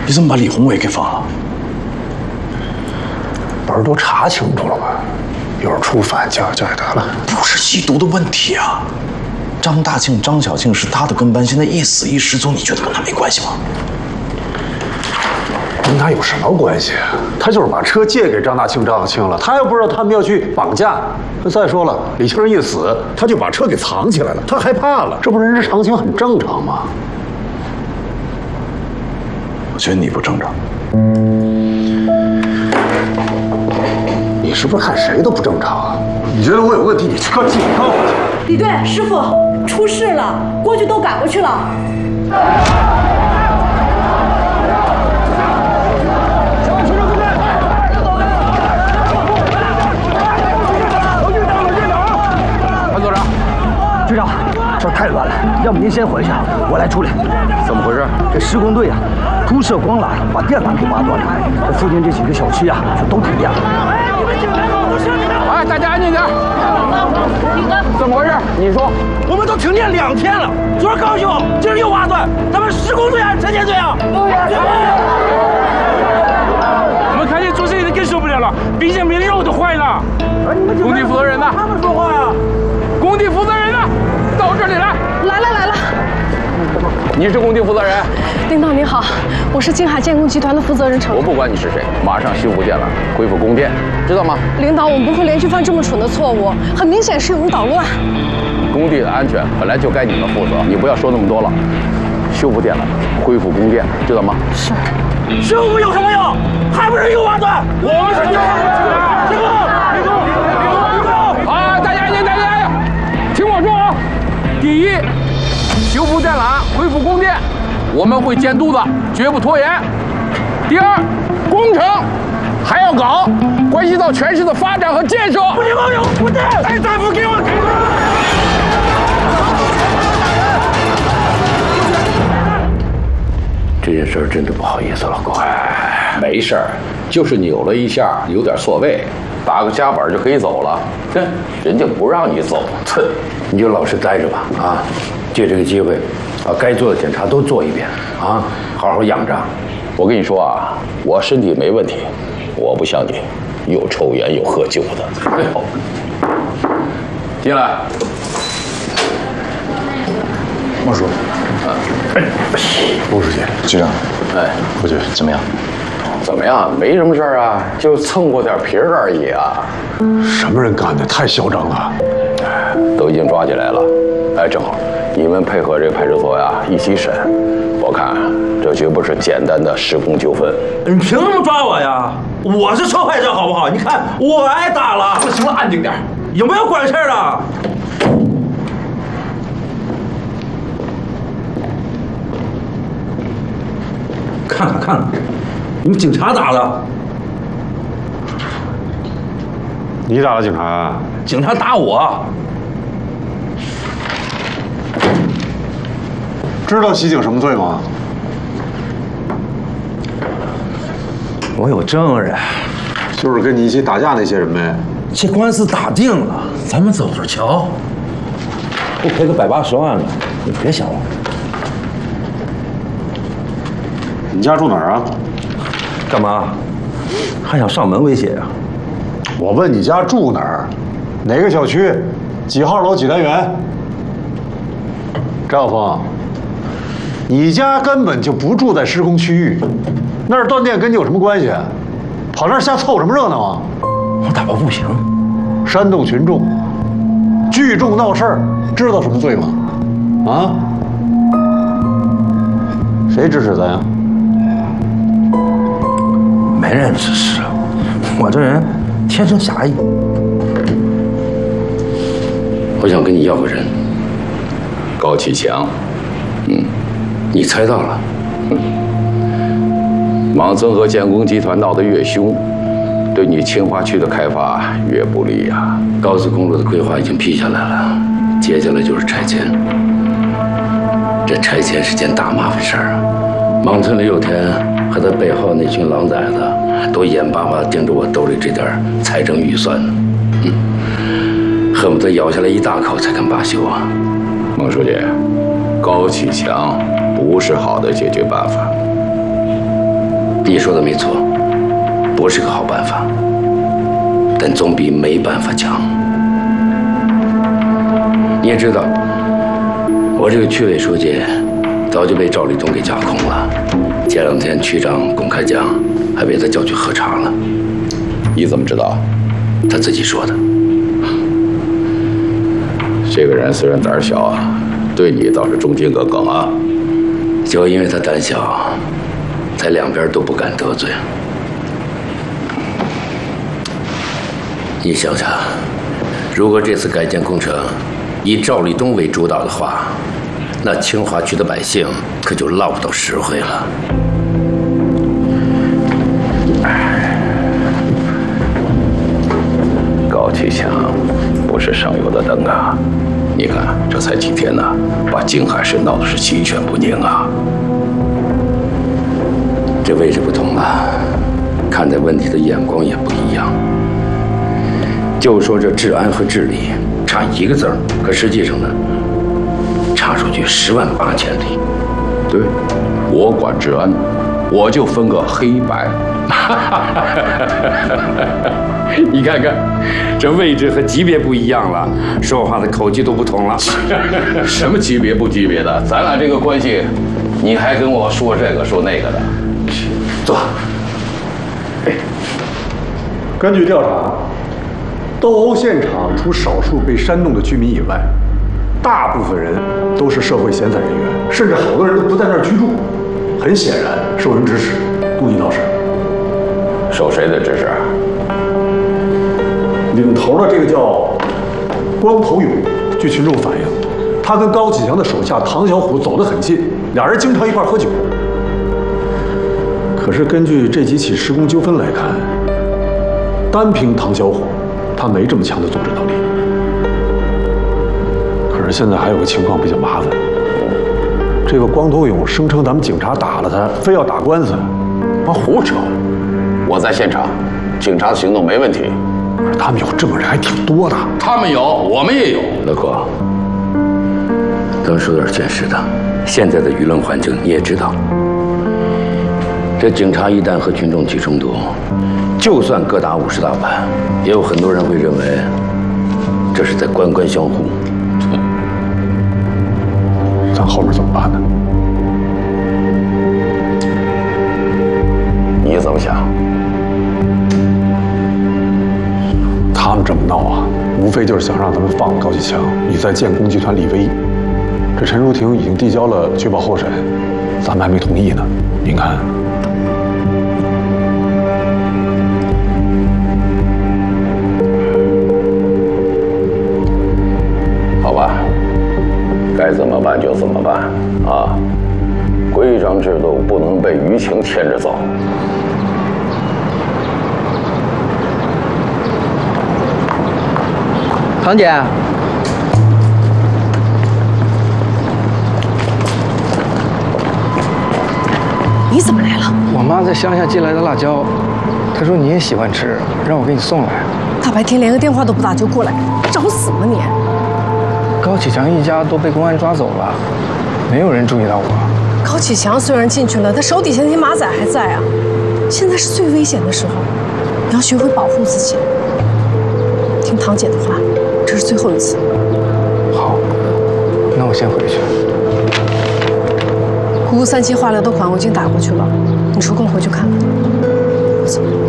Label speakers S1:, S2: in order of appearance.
S1: 你怎么把李宏伟给放了？
S2: 不是都查清楚了吗？有人触犯就也得了。
S1: 不是吸毒的问题啊！张大庆、张小庆是他的跟班，现在一死一失踪，你觉得跟他没关系吗？
S2: 跟他有什么关系啊？他就是把车借给张大庆、张小庆了，他又不知道他们要去绑架。再说了，李庆一死，他就把车给藏起来了，他害怕了，这不人之常情，很正常吗？
S1: 我觉得你不正常。
S2: 你是不是看谁都不正常啊？你觉得我有问题，你去告警告我去。
S3: 李队，师傅出事了，过去都赶过去了。
S4: 潘组长，
S5: 局长，这太乱了，要不您先回去，我来处理。
S4: 怎么回事？
S5: 这施工队啊，突射光缆把电缆给挖断了，这附近这几个小区啊，就都停电了。
S4: 哎，大家安静点。怎么回事？你说。
S5: 我们都停电2天了，昨儿刚修，今儿又挖断，咱们施工队啊，陈建队啊，
S6: 我们看见做生意的更受不了了，冰箱里面的肉都坏了。
S4: 工地负责人呢？
S5: 他们说话呀。
S4: 工地负责人呢？到这里来。
S3: 来了。
S4: 你是工地负责人？
S3: 领导您好，我是金海建工集团的负责人程。
S4: 我不管你是谁，马上修复电缆，恢复供电，知道吗？
S3: 领导，我们不会连续犯这么蠢的错误，很明显是有人捣乱。
S4: 工地的安全本来就该你们负责，你不要说那么多了。修复电缆，恢复供电，知道吗？
S3: 是。
S5: 修复有什么用？还不是又挖断？我们是停工！
S4: 啊！大家安静，听我说啊！第一，修复电缆，恢复供电，我们会监督的，绝不拖延。第二，工程还要搞，关系到全市的发展和建设。
S5: 不行，不行！
S4: 哎，再不给我停！
S2: 这件事真的不好意思了，各位。
S4: 没事儿，就是扭了一下，有点错位，打个夹板就可以走了。哼，人家不让你走，哼，
S2: 你就老实待着吧，啊！借这个机会，把该做的检查都做一遍，啊，好好养着。
S4: 我跟你说啊，我身体没问题，我不像你，又抽烟又喝酒的。哎呦，进来。
S1: 孟叔，
S2: 孟书记，
S1: 局长，
S4: 哎，
S1: 我觉得怎么样？
S4: 怎么样？没什么事儿啊，就蹭过点皮儿而已啊。
S2: 什么人干的？太嚣张了！
S4: 都已经抓起来了。哎，正好，你们配合这个派出所呀一起审。我看这绝不是简单的施工纠纷。
S5: 你凭什么抓我呀？我是受害者，好不好？你看我挨打了。
S4: 行了，安静点。
S5: 有没有管事儿的？看看，你们警察打的。
S2: 你打了警察？
S5: 警察打我。
S2: 知道袭警什么罪吗？
S5: 我有证人，
S2: 就是跟你一起打架那些人呗。
S5: 这官司打定了，咱们走着瞧。不赔个180万了，你别想了。
S2: 你家住哪儿啊？
S5: 干嘛？还想上门威胁呀？
S2: 我问你家住哪儿？哪个小区？几号楼几单元？张晓峰，你家根本就不住在施工区域，那儿断电跟你有什么关系？跑那儿瞎凑什么热闹啊？
S5: 我打抱不平，
S2: 煽动群众，聚众闹事儿，知道什么罪吗？啊？谁指使咱呀？
S5: 没人指使，我这人天生侠义。
S4: 我想跟你要个人，高启强。你猜到了。莽村和建工集团闹得越凶，对你清华区的开发越不利呀。
S7: 高速公路的规划已经批下来了，接下来就是拆迁。这拆迁是件大麻烦事儿啊！莽村李有田和他背后那群狼崽子都眼巴巴盯着我兜里这点财政预算呢，恨不得咬下来一大口才肯罢休啊！
S4: 孟书记，高启强不是好的解决办法。
S7: 你说的没错，不是个好办法，但总比没办法强。你也知道，我这个区委书记早就被赵立东给架空了。前2天区长龚开江还被他叫去喝茶了。
S8: 你怎么知道？
S7: 他自己说的。
S8: 这个人虽然胆小啊，对你倒是忠心耿耿啊。
S7: 就因为他胆小，才两边都不敢得罪。你想想，如果这次改建工程以赵立东为主导的话，那清华区的百姓可就落不到实惠了。
S8: 高启强不是省油的灯啊！你看这才几天呢，把静海市闹得是鸡犬不宁啊！
S7: 这位置不同了，看待问题的眼光也不一样。就说这治安和治理差一个字儿，可实际上呢，差出去10万8千里。
S8: 对，我管治安，我就分个黑白。
S7: 你看看，这位置和级别不一样了，说话的口气都不同了。
S8: 什么级别不级别的？咱俩这个关系，你还跟我说这个说那个的？
S2: 坐。根据调查，斗殴现场除少数被煽动的居民以外，大部分人都是社会闲散人员，甚至好多人都不在那儿居住。很显然，受人指使，故意闹事。
S8: 受谁的指使？
S2: 领头的这个叫光头勇，据群众反映，他跟高启强的手下唐小虎走得很近，俩人经常一块喝酒。可是根据这几起施工纠纷来看，单凭唐小虎，他没这么强的组织能力。可是现在还有个情况比较麻烦，这个光头勇声称咱们警察打了他，非要打官司。
S8: 胡扯！我在现场，警察的行动没问题。
S2: 他们有证人还挺多的。
S8: 他们有，我们也有。
S7: 乐哥，咱说点现实的。现在的舆论环境你也知道，这警察一旦和群众起冲突，就算各打50大板，也有很多人会认为这是在官官相护。
S2: 咱后面怎么办呢？
S8: 你怎么想？
S2: 他们这么闹啊，无非就是想让咱们放了高启强，你再建工集团立威。这陈淑婷已经递交了确保候审，咱们还没同意呢。您看，
S8: 好吧，该怎么办就怎么办啊！规章制度不能被舆情牵着走。
S9: 唐姐，
S3: 你怎么来了？
S9: 我妈在乡下寄来的辣椒，她说你也喜欢吃，让我给你送来。
S3: 大白天连个电话都不打就过来，找死吗你？
S9: 高启强一家都被公安抓走了，没有人注意到我。
S3: 高启强虽然进去了，但手底下那些马仔还在啊。现在是最危险的时候，你要学会保护自己。听堂姐的话，这是最后一次。
S9: 好，那我先回去。
S3: 姑姑3期化疗的款我已经打过去了，你抽空回去看看。走。